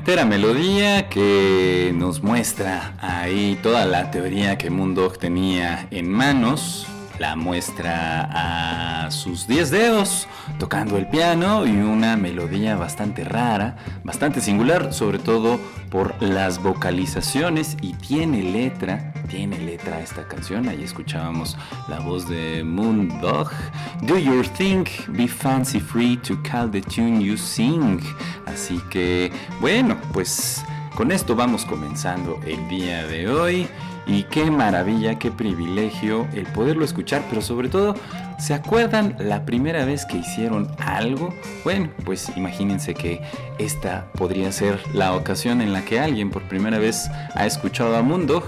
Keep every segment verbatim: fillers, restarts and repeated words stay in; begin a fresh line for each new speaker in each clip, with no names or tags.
placentera melodía que nos muestra ahí toda la teoría que Moondog tenía en manos. La muestra a sus diez dedos tocando el piano y una melodía bastante rara, bastante singular, sobre todo por las vocalizaciones, y tiene letra, tiene letra esta canción. Ahí escuchábamos la voz de Moondog. Do your thing, be fancy free to call the tune you sing. Así que, bueno, pues con esto vamos comenzando el día de hoy. Y qué maravilla, qué privilegio el poderlo escuchar, pero sobre todo, ¿se acuerdan la primera vez que hicieron algo? Bueno, pues imagínense que esta podría ser la ocasión en la que alguien por primera vez ha escuchado a Moondog.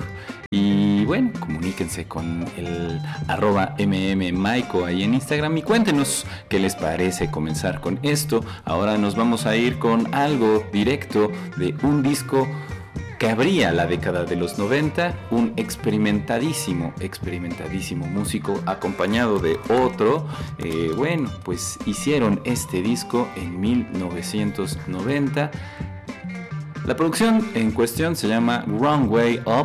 Y bueno, comuníquense con el arroba mmmaiko ahí en Instagram y cuéntenos qué les parece comenzar con esto. Ahora nos vamos a ir con algo directo de un disco que abría la década de los noventa, un experimentadísimo, experimentadísimo músico acompañado de otro. Eh, bueno, pues hicieron este disco en mil novecientos noventa. La producción en cuestión se llama Wrong Way Up.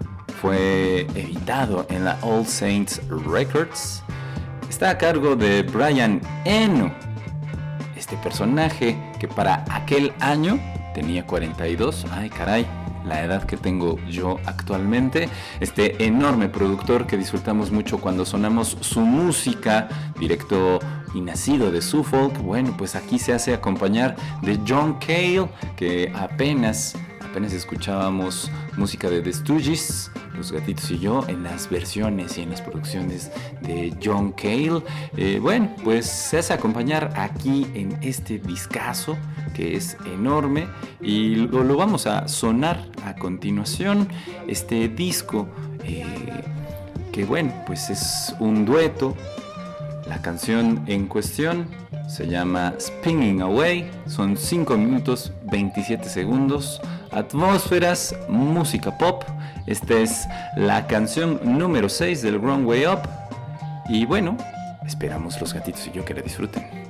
Fue editado en la All Saints Records. Está a cargo de Brian Eno, este personaje que para aquel año tenía cuarenta y dos. Ay, caray, la edad que tengo yo actualmente. Este enorme productor que disfrutamos mucho cuando sonamos su música, directo y nacido de Suffolk. Bueno, pues aquí se hace acompañar de John Cale, que apenas, apenas escuchábamos música de The Stooges, Los Gatitos y Yo, en las versiones y en las producciones de John Cale. Eh, bueno, pues se hace acompañar aquí en este discazo que es enorme, y lo, lo vamos a sonar a continuación. Este disco eh, que bueno, pues es un dueto. La canción en cuestión se llama Spinning Away, son cinco minutos veintisiete segundos, atmósferas, música pop. Esta es la canción número seis del Wrong Way Up, y bueno, esperamos Los Gatitos y Yo que la disfruten.